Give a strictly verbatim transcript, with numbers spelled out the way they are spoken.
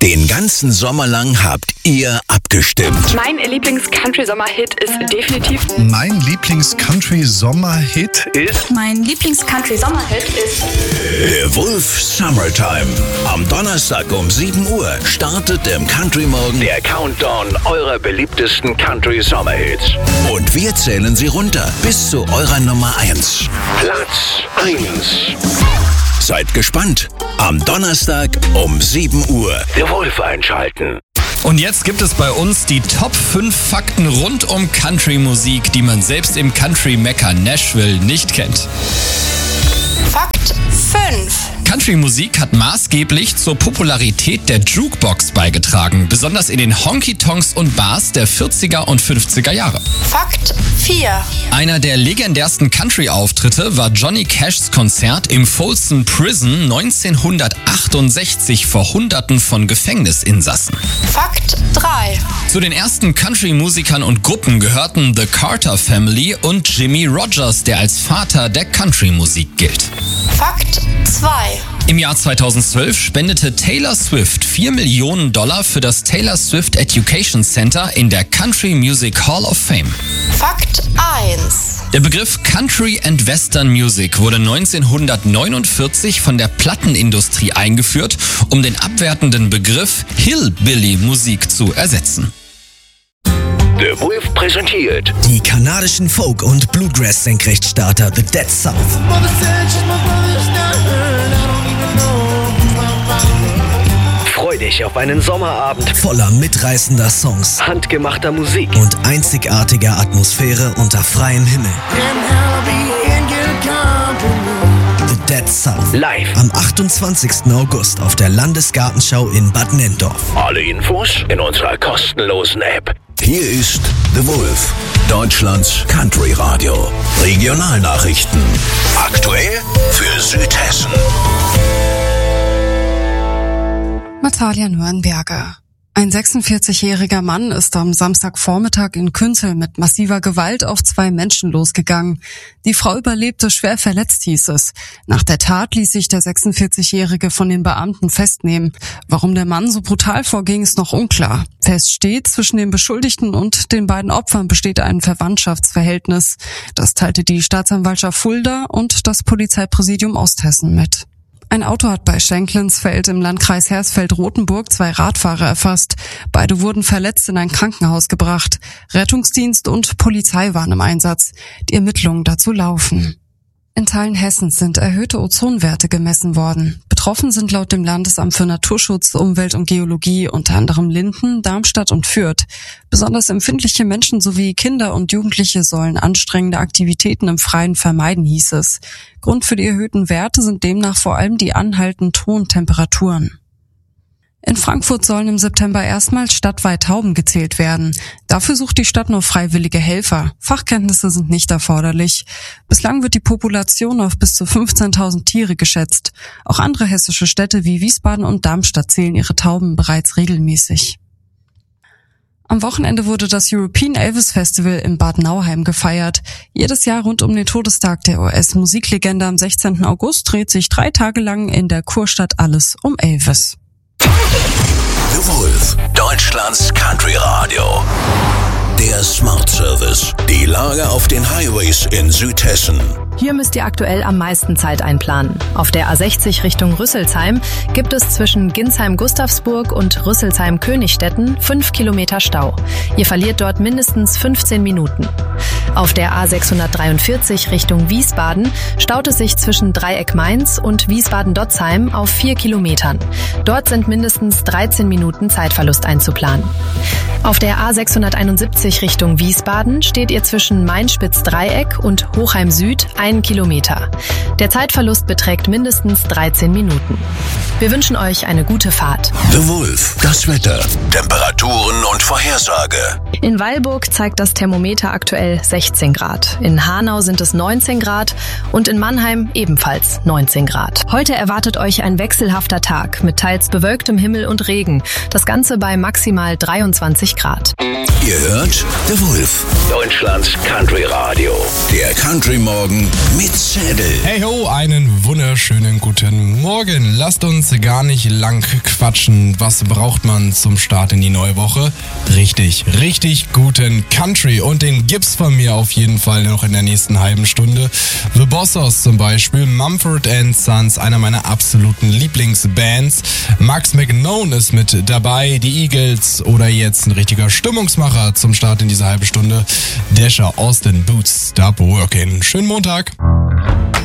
Den ganzen Sommer lang habt ihr abgestimmt. Mein Lieblings-Country-Sommer-Hit ist definitiv... Mein Lieblings-Country-Sommer-Hit ist... Mein Lieblings-Country-Sommer-Hit ist... The Wolf Summertime. Am Donnerstag um sieben Uhr startet im Country Morgen der Countdown eurer beliebtesten Country-Sommer-Hits. Und wir zählen sie runter bis zu eurer Nummer eins. Platz eins. Seid gespannt. Am Donnerstag um sieben Uhr. The Wolf einschalten. Und jetzt gibt es bei uns die Top fünf Fakten rund um Country-Musik, die man selbst im Country-Mekka Nashville nicht kennt. Fakt fünf. Country-Musik hat maßgeblich zur Popularität der Jukebox beigetragen, besonders in den Honky-Tonks und Bars der vierziger und fünfziger Jahre. Fakt vier. Einer der legendärsten Country-Auftritte war Johnny Cashs Konzert im Folsom Prison neunzehnhundertachtundsechzig vor Hunderten von Gefängnisinsassen. Fakt drei. Zu den ersten Country-Musikern und Gruppen gehörten The Carter Family und Jimmie Rodgers, der als Vater der Country-Musik gilt. Fakt zwei. Im Jahr zweitausendzwölf spendete Taylor Swift vier Millionen Dollar für das Taylor Swift Education Center in der Country Music Hall of Fame. Fakt eins. Der Begriff Country and Western Music wurde neunzehnhundertneunundvierzig von der Plattenindustrie eingeführt, um den abwertenden Begriff Hillbilly-Musik zu ersetzen. The Wolf präsentiert die kanadischen Folk- und Bluegrass-Senkrechtstarter The Dead South. Freu dich auf einen Sommerabend Voller mitreißender Songs handgemachter Musik und einzigartiger Atmosphäre unter freiem Himmel. The Dead South. Live Am achtundzwanzigsten August auf der Landesgartenschau in Bad Nenndorf. Alle Infos in unserer kostenlosen App. Hier ist The Wolf, Deutschlands Country Radio. Regionalnachrichten. Aktuell für Südhessen. Natalia Nürnberger. Ein sechsundvierzigjähriger Mann ist am Samstagvormittag in Künzel mit massiver Gewalt auf zwei Menschen losgegangen. Die Frau überlebte schwer verletzt, hieß es. Nach der Tat ließ sich der sechsundvierzigjährige von den Beamten festnehmen. Warum der Mann so brutal vorging, ist noch unklar. Fest steht, zwischen den Beschuldigten und den beiden Opfern besteht ein Verwandtschaftsverhältnis. Das teilte die Staatsanwaltschaft Fulda und das Polizeipräsidium Osthessen mit. Ein Auto hat bei Schenklinsfeld im Landkreis Hersfeld-Rotenburg zwei Radfahrer erfasst. Beide wurden verletzt in ein Krankenhaus gebracht. Rettungsdienst und Polizei waren im Einsatz. Die Ermittlungen dazu laufen. In Teilen Hessens sind erhöhte Ozonwerte gemessen worden. Betroffen sind laut dem Landesamt für Naturschutz, Umwelt und Geologie unter anderem Linden, Darmstadt und Fürth. Besonders empfindliche Menschen sowie Kinder und Jugendliche sollen anstrengende Aktivitäten im Freien vermeiden, hieß es. Grund für die erhöhten Werte sind demnach vor allem die anhaltenden hohen Temperaturen. In Frankfurt sollen im September erstmals stadtweit Tauben gezählt werden. Dafür sucht die Stadt nur freiwillige Helfer. Fachkenntnisse sind nicht erforderlich. Bislang wird die Population auf bis zu fünfzehntausend Tiere geschätzt. Auch andere hessische Städte wie Wiesbaden und Darmstadt zählen ihre Tauben bereits regelmäßig. Am Wochenende wurde das European Elvis Festival in Bad Nauheim gefeiert. Jedes Jahr rund um den Todestag der U S-Musiklegende am sechzehnten August dreht sich drei Tage lang in der Kurstadt alles um Elvis. The Wolf, Deutschlands Country Radio. Der Smart Service. Die Lage auf den Highways in Südhessen. Hier müsst ihr aktuell am meisten Zeit einplanen. Auf der A sechzig Richtung Rüsselsheim gibt es zwischen Ginsheim-Gustavsburg und Rüsselsheim-Königstetten fünf Kilometer Stau. Ihr verliert dort mindestens fünfzehn Minuten. Auf der A sechshundertdreiundvierzig Richtung Wiesbaden staut es sich zwischen Dreieck Mainz und Wiesbaden-Dotzheim auf vier Kilometern. Dort sind mindestens dreizehn Minuten Zeitverlust einzuplanen. Auf der A sechshunderteinundsiebzig Richtung Wiesbaden steht ihr zwischen Mainspitz-Dreieck und Hochheim-Süd einen Kilometer. Der Zeitverlust beträgt mindestens dreizehn Minuten. Wir wünschen euch eine gute Fahrt. The Wolf, das Wetter, Temperaturen und Vorhersage. In Weilburg zeigt das Thermometer aktuell sechzehn Grad. In Hanau sind es neunzehn Grad und in Mannheim ebenfalls neunzehn Grad. Heute erwartet euch ein wechselhafter Tag mit teils bewölktem Himmel und Regen. Das Ganze bei maximal dreiundzwanzig Grad. Ihr hört The Wolf, Deutschlands Country Radio. Der Country Morgen mit Schädel. Hey ho, einen wunderschönen guten Morgen. Lasst uns gar nicht lang quatschen. Was braucht man zum Start in die neue Woche? Richtig, richtig guten Country. Und den gibt's von mir auf jeden Fall noch in der nächsten halben Stunde. The Bossos zum Beispiel, Mumford and Sons, einer meiner absoluten Lieblingsbands. Max McKnone ist mit dabei, die Eagles oder jetzt ein richtiger Stimmungsmacher zum Start in diese halbe Stunde. Dasher, Austin Boots, Stop Working. Schönen Montag.